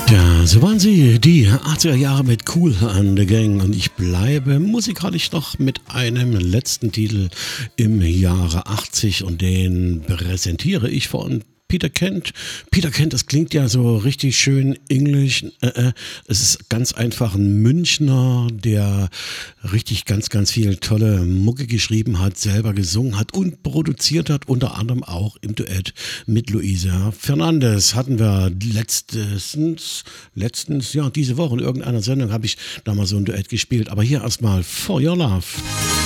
Ja, so waren sie, die 80er Jahre mit Kool and the Gang, und ich bleibe musikalisch noch mit einem letzten Titel im Jahre 80, und den präsentiere ich von Peter Kent. Peter Kent, das klingt ja so richtig schön englisch. Es ist ganz einfach ein Münchner, der richtig ganz viel tolle Mucke geschrieben hat, selber gesungen hat und produziert hat, unter anderem auch im Duett mit Luisa Fernandes. Hatten wir letztens, ja, diese Woche in irgendeiner Sendung habe ich da mal so ein Duett gespielt. Aber hier erstmal For Your Love.